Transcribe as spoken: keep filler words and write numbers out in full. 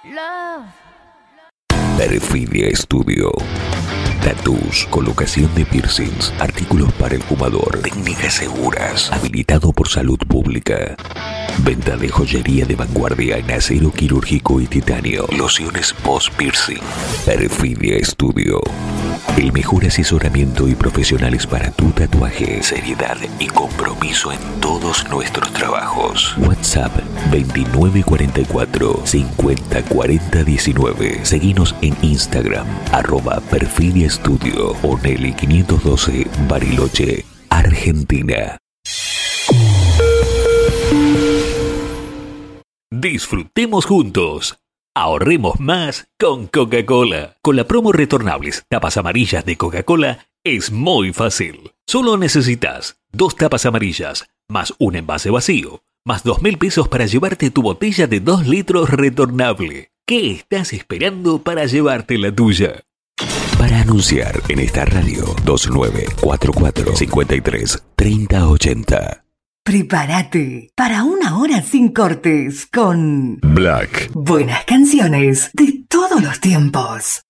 Love. Perfidia Studio. Tattoos, colocación de piercings, artículos para el fumador, técnicas seguras, habilitado por salud pública. Venta de joyería de vanguardia en acero quirúrgico y titanio. Lociones post-piercing. Perfidia Studio. El mejor asesoramiento y profesionales para tu tatuaje. Seriedad y compromiso en todos nuestros trabajos. WhatsApp veintinueve cuarenta y cuatro, cincuenta cuarenta diecinueve. Seguinos en Instagram, arroba Perfidia Studio o Nelly quinientos doce, Bariloche, Argentina. Disfrutemos juntos. Ahorremos más con Coca-Cola. Con la promo retornables tapas amarillas de Coca-Cola es muy fácil. Solo necesitas dos tapas amarillas, más un envase vacío, más dos mil pesos para llevarte tu botella de dos litros retornable. ¿Qué estás esperando para llevarte la tuya? Para anunciar en esta radio, dos nueve cuatro cuatro, cinco tres, tres cero ocho cero. Prepárate para una hora sin cortes con Black. buenas canciones de todos los tiempos.